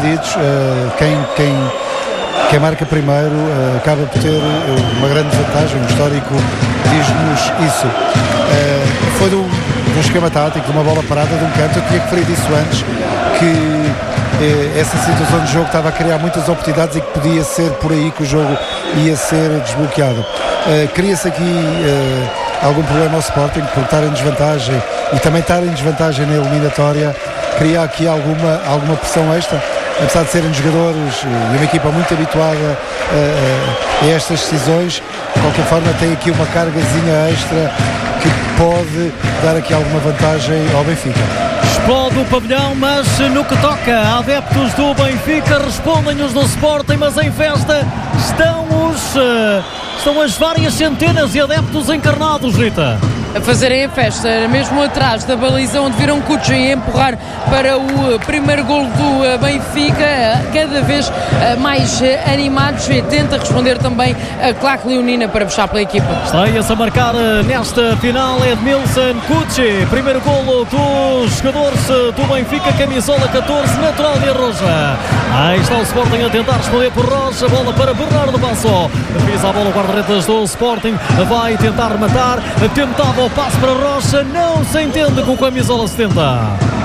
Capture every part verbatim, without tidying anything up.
divididos, uh, quem, quem, quem marca primeiro uh, acaba por ter uh, uma grande vantagem. O histórico diz-nos isso. Uh, foi de um, de um esquema tático, de uma bola parada, de um canto. Eu tinha referido isso antes, que essa situação de jogo estava a criar muitas oportunidades e que podia ser por aí que o jogo ia ser desbloqueado. Uh, cria-se aqui uh, algum problema ao Sporting por estar em desvantagem e também estar em desvantagem na eliminatória, cria aqui alguma, alguma pressão extra, apesar de serem jogadores e uma equipa muito habituada uh, a estas decisões. De qualquer forma tem aqui uma cargazinha extra que pode dar aqui alguma vantagem ao Benfica. Explode o pavilhão, mas no que toca a adeptos do Benfica, respondem-os do Sporting, mas em festa estão os uh, estão as várias centenas de adeptos encarnados, Rita. A fazerem a festa, mesmo atrás da baliza onde viram Cucci a empurrar para o primeiro golo do Benfica, cada vez mais animados, e tenta responder também a claque leonina para puxar pela equipa. Estreia-se a marcar nesta final Edmilson Cucci, primeiro golo dos jogadores do Benfica, camisola catorze, natural de Arroja. Aí está o Sporting a tentar responder por Rocha, bola para Bernardo Basso, pisa a bola, guarda-redes do Sporting, vai tentar rematar, tentava o passo para Rocha, não se entende com o camisola setenta.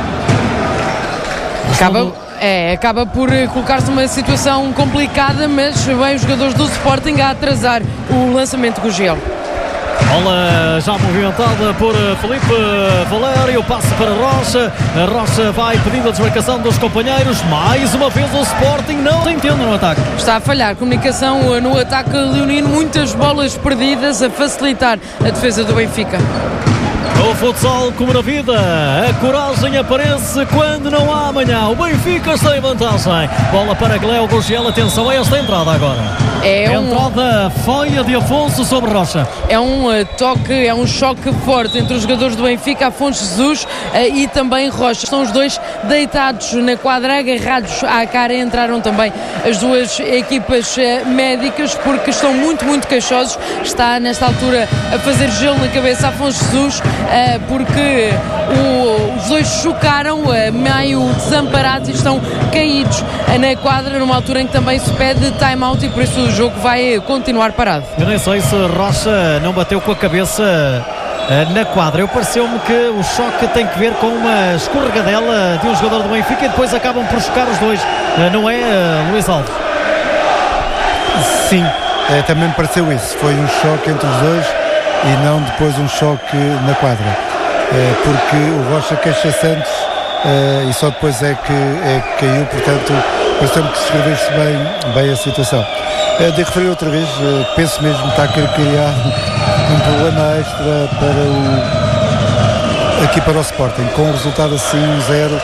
Acaba, é, acaba por colocar-se numa situação complicada, mas vem os jogadores do Sporting a atrasar o lançamento do Gel. Bola já movimentada por Felipe Valério, passe para Rocha, a Rocha vai pedindo a desmarcação dos companheiros, mais uma vez o Sporting não se entende no ataque. Está a falhar comunicação no ataque leonino, muitas bolas perdidas a facilitar a defesa do Benfica. O futsal como na vida, a coragem aparece quando não há amanhã. O Benfica está em vantagem. Bola para Gleo Gugel, atenção a esta entrada agora. É um... entrada foia de Afonso sobre Rocha. É um uh, toque, é um choque forte entre os jogadores do Benfica, Afonso Jesus uh, e também Rocha. Estão os dois deitados na quadra, agarrados à cara. Entraram também as duas equipas uh, médicas porque estão muito, muito queixosos. Está nesta altura a fazer gelo na cabeça Afonso Jesus, uh, porque o, os dois chocaram, uh, meio desamparados, e estão caídos uh, na quadra, numa altura em que também se pede time-out, e por isso o jogo vai continuar parado. Eu nem sei se Rocha não bateu com a cabeça uh, na quadra. Eu pareceu-me que o choque tem que ver com uma escorregadela de um jogador do Benfica e depois acabam por chocar os dois. Uh, não é, uh, Luís Alves? Sim, é, também me pareceu isso. Foi um choque entre os dois e não depois um choque na quadra. É, porque o Rocha queixa-se antes é, e só depois é que, é que caiu. Portanto, pareceu-me que se escrevesse bem, bem a situação. É, de referir outra vez, é, penso mesmo que está a querer criar um problema extra para o, aqui para o Sporting. Com o resultado assim, um zero.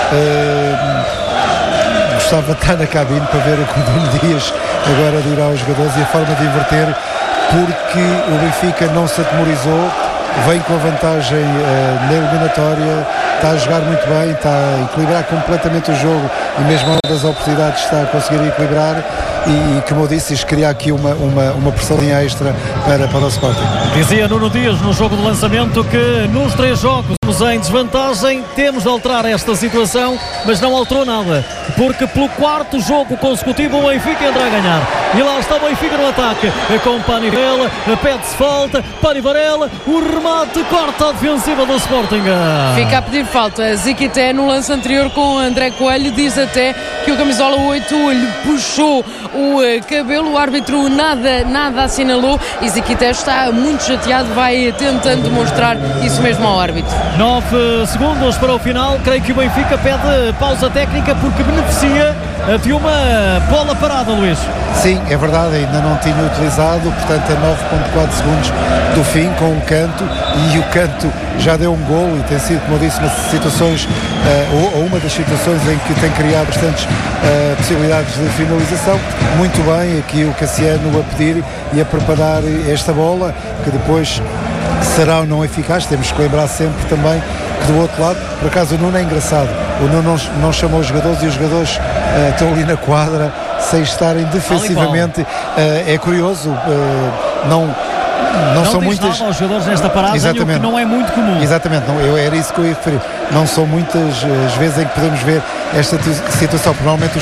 É, gostava de estar na cabine para ver o que o Bruno Dias agora dirá aos jogadores e a forma de inverter, porque o Benfica não se atemorizou, vem com a vantagem uh, na eliminatória, está a jogar muito bem, está a equilibrar completamente o jogo e mesmo a hora das oportunidades está a conseguir equilibrar e, como eu disse, isto cria aqui uma, uma, uma pressão extra para, para o Sporting. Dizia Nuno Dias no jogo de lançamento que nos três jogos em desvantagem, temos de alterar esta situação, mas não alterou nada, porque pelo quarto jogo consecutivo o Benfica entra a ganhar. E lá está o Benfica no ataque, com Pani Varela, pede-se falta, Pani Varela, o remate, corta a defensiva do Sporting. Fica a pedir falta. Ziquité no lance anterior com André Coelho diz até que o camisola oito lhe puxou o cabelo, o árbitro nada, nada assinalou e Ziquité está muito chateado, vai tentando demonstrar isso mesmo ao árbitro. nove segundos para o final, creio que o Benfica pede pausa técnica porque beneficia de uma bola parada, Luís. Sim, é verdade, ainda não tinha utilizado, portanto a nove vírgula quatro segundos do fim, com um canto, e o canto já deu um golo e tem sido, como eu disse, nas situações, uh, ou, ou uma das situações em que tem criado bastantes uh, possibilidades de finalização. Muito bem, aqui o Cassiano a pedir e a preparar esta bola, que depois será ou não eficaz. Temos que lembrar sempre também que do outro lado, por acaso o Nuno é engraçado, o Nuno não, não chamou os jogadores e os jogadores uh, estão ali na quadra sem estarem defensivamente, uh, é curioso, uh, não Não, não são diz muitas nada aos jogadores nesta paragem, exatamente, o que não é muito comum. Exatamente, não, eu, era isso que eu ia referir. Não são muitas as vezes em que podemos ver esta situação. Normalmente os